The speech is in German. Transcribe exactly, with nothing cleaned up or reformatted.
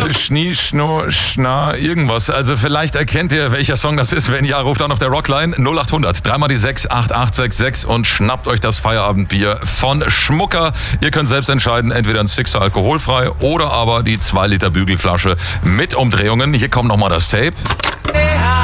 Äh, Schnie, Schno, Schna, irgendwas. Also vielleicht erkennt ihr, welcher Song das ist. Wenn ja, ruft an auf der Rockline null acht hundert, dreimal die sechs, acht acht sechs sechs und schnappt euch das Feierabendbier von Schmucker. Ihr könnt selbst entscheiden, entweder ein Sixer alkoholfrei oder aber die zwei Liter Bügelflasche mit Umdrehungen. Hier kommt nochmal das Tape.